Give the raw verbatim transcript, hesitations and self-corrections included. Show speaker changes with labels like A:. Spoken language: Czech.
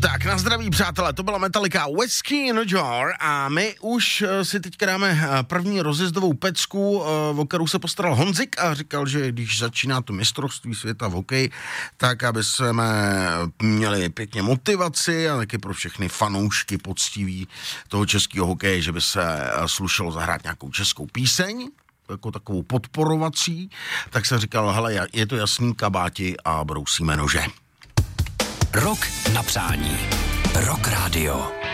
A: Tak na zdraví, přátelé, to byla Metallica Whiskey in a Jar a my už si teďka dáme první rozjezdovou pecku, o kterou se postaral Honzik a říkal, že když začíná to mistrovství světa v hokeji, tak aby jsme měli pěkně motivaci a taky pro všechny fanoušky poctiví toho českého hokeje, že by se slušelo zahrát nějakou českou píseň, jako takovou podporovací, tak se říkal, hele, je to jasný, kabáti a brousíme nože.
B: Rok na přání. Rock Radio.